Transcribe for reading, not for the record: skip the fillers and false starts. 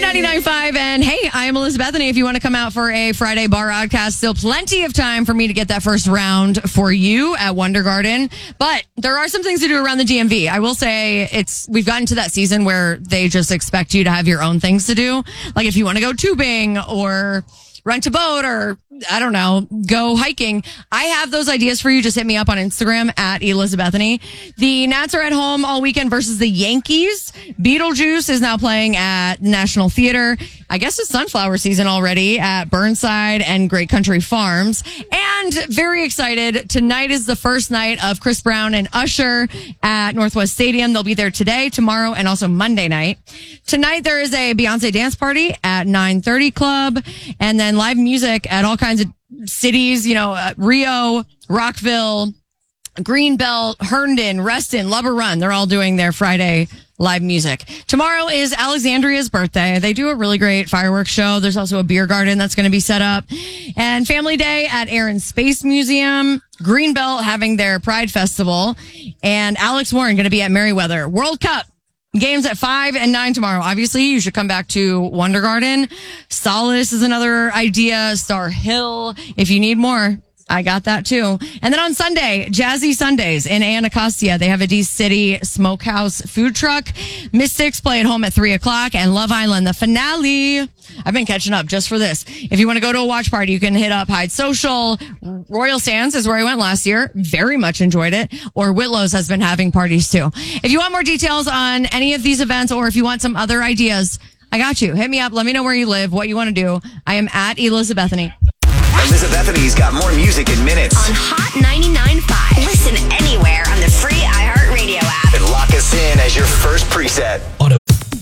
99.5. And hey, I am Elizabethany. If you want to come out for a Friday bar oddcast, still plenty of time for me to get that first round for you at Wonder Garden. But there are some things to do around the DMV. I will say we've gotten to that season where they just expect you to have your own things to do. Like if you want to go tubing or rent a boat or, I don't know, go hiking. I have those ideas for you. Just hit me up on Instagram at Elizabethany. The Nats are at home all weekend versus the Yankees. Beetlejuice is now playing at National Theater. I guess it's sunflower season already at Burnside and Great Country Farms. And very excited. Tonight is the first night of Chris Brown and Usher at Northwest Stadium. They'll be there today, tomorrow, and also Monday night. Tonight there is a Beyonce dance party at 9:30 Club. And then live music at all kinds of cities, Rio, Rockville, Greenbelt, Herndon, Reston, Lubber Run. They're all doing their Friday live music. Tomorrow is Alexandria's birthday. They do a really great fireworks show. There's also a beer garden that's going to be set up. And Family Day at Air and Space Museum. Greenbelt having their Pride Festival. And Alex Warren going to be at Merriweather. World Cup games at 5 and 9 tomorrow. Obviously, you should come back to Wonder Garden. Solace is another idea. Star Hill. If you need more, I got that too. And then on Sunday, Jazzy Sundays in Anacostia. They have a D-City Smokehouse food truck. Mystics play at home at 3 o'clock. And Love Island, the finale. I've been catching up just for this. If you want to go to a watch party, you can hit up Hyde Social. Royal Sands is where I went last year. Very much enjoyed it. Or Whitlow's has been having parties too. If you want more details on any of these events or if you want some other ideas, I got you. Hit me up. Let me know where you live, what you want to do. I am at Elizabethany. Elizabethany's got more music in minutes. On Hot 99.5. Listen anywhere on the free iHeartRadio app. And lock us in as your first preset.